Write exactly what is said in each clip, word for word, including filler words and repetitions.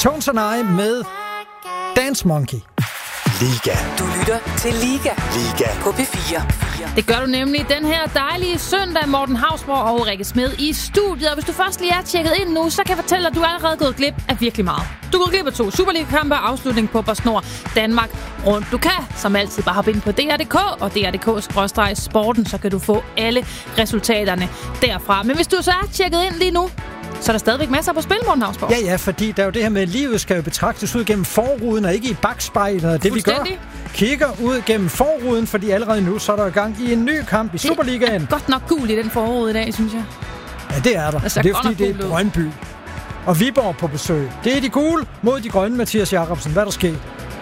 Tones and I med Dance Monkey. Liga. Du lytter til Liga. Liga. På P fire. Det gør du nemlig den her dejlige søndag. Morten Hausborg og Rikke Smed i studiet. Og hvis du først lige er tjekket ind nu, så kan jeg fortælle, at du er allerede gået glip af virkelig meget. Du er gået glip af to Superliga-kampe og afslutning på PostNord Danmark rundt. Du kan som altid bare hoppe ind på D R punktum D K og D R punktum D K skråstreg sporten, så kan du få alle resultaterne derfra. Men hvis du så er tjekket ind lige nu, så er der stadigvæk masser på spil, Morten Hausborg. Ja, ja, fordi der er jo det her med, at livet skal jo betragtes ud gennem forruden og ikke i bagspejlet. Og det vi gør, kigger ud gennem forruden, fordi allerede nu så er der i gang i en ny kamp i Superligaen. Det er godt nok gul i den forrude i dag, synes jeg. Ja, det er der. Det er, det er fordi, det er Brøndby. Og Viborg på besøg. Det er de gule mod de grønne, Mathias Jacobsen. Hvad er der sket?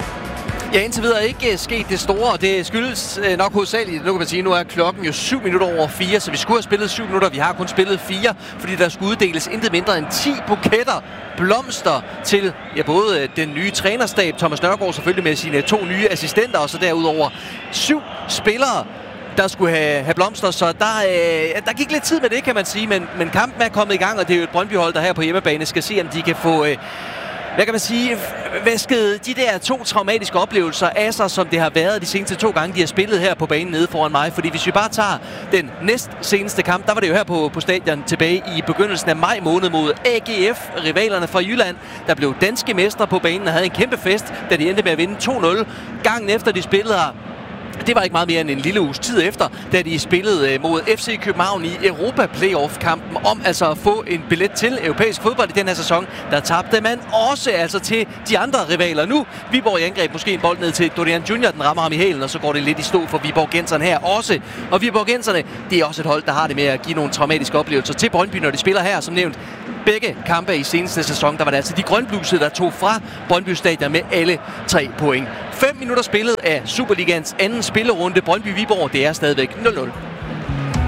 Ja, indtil videre ikke sket det store, og det skyldes øh, nok hovedsageligt. Nu kan man sige, nu er klokken jo syv minutter over fire, så vi skulle have spillet syv minutter. Vi har kun spillet fire, fordi der skulle uddeles intet mindre end ti buketter blomster til ja, både den nye trænerstab, Thomas Nørgaard selvfølgelig med sine to nye assistenter, og så derudover syv spillere, der skulle have, have blomster, så der, øh, der gik lidt tid med det, kan man sige, men, men kampen er kommet i gang, og det er jo et Brøndby-hold, der her på hjemmebane skal se, om de kan få... Øh, Hvad kan man sige? Væsket de der to traumatiske oplevelser af sig, som det har været de seneste to gange, de har spillet her på banen nede foran mig. Fordi hvis vi bare tager den næst seneste kamp, der var det jo her på, på stadion tilbage i begyndelsen af maj måned mod A G F, rivalerne fra Jylland, der blev danske mestre på banen og havde en kæmpe fest, da de endte med at vinde to nul. Gangen efter de spillede her, det var ikke meget mere end en lille uges tid efter, da de spillede mod F C København i Europa-playoff-kampen om altså at få en billet til europæisk fodbold i den her sæson. Der tabte man også altså til de andre rivaler. Nu Viborg i angreb, måske en bold ned til Dorian Junior, den rammer ham i hælen, og så går det lidt i stå for Viborgenserne her også. Og Viborgenserne, det er også et hold, der har det med at give nogle traumatiske oplevelser til Brøndby, når de spiller her, som nævnt. Begge kampe i seneste sæson, der var det altså de grønblusede, der tog fra Brøndby Stadion med alle tre point. Fem minutter spillet af Superligans anden spillerunde. Brøndby-Viborg, det er stadigvæk nul nul.